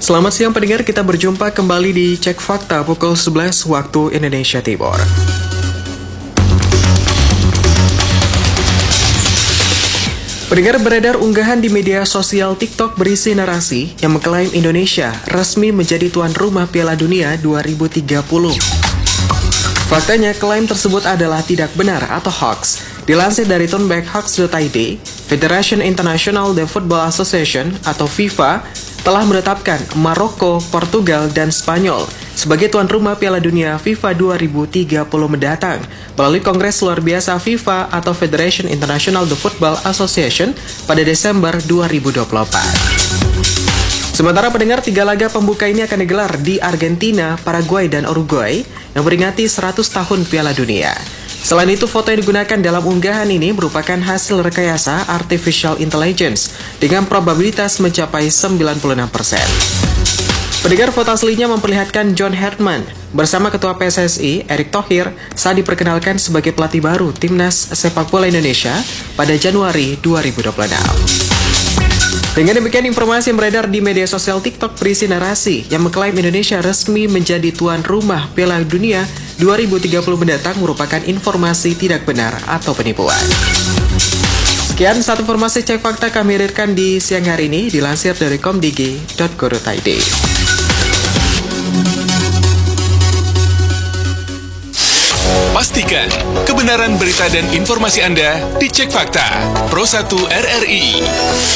Selamat siang pendengar, kita berjumpa kembali di Cek Fakta pukul 11 waktu Indonesia Timur. Pendengar, beredar unggahan di media sosial TikTok berisi narasi yang mengklaim Indonesia resmi menjadi tuan rumah Piala Dunia 2030. Faktanya, klaim tersebut adalah tidak benar atau hoax. Dilansir dari turnbackhoax.id, Federation International de Football Association atau FIFA telah menetapkan Maroko, Portugal, dan Spanyol sebagai tuan rumah Piala Dunia FIFA 2030 mendatang melalui Kongres Luar Biasa FIFA atau Federation International de Football Association pada Desember 2024. Sementara pendengar, 3 laga pembuka ini akan digelar di Argentina, Paraguay, dan Uruguay yang memperingati 100 tahun Piala Dunia. Selain itu, foto yang digunakan dalam unggahan ini merupakan hasil rekayasa Artificial Intelligence dengan probabilitas mencapai 96%. Pendengar, foto aslinya memperlihatkan John Herdman bersama Ketua PSSI, Erick Thohir, saat diperkenalkan sebagai pelatih baru Timnas Sepak Bola Indonesia pada Januari 2026. Dengan demikian, informasi yang beredar di media sosial TikTok berisi narasi yang mengklaim Indonesia resmi menjadi tuan rumah Piala Dunia 2030 mendatang merupakan informasi tidak benar atau penipuan. Sekian satu informasi Cek Fakta kami hadirkan di siang hari ini, dilansir dari komdigi.co.id. Pastikan kebenaran berita dan informasi Anda dicek fakta. Pro 1 RRI.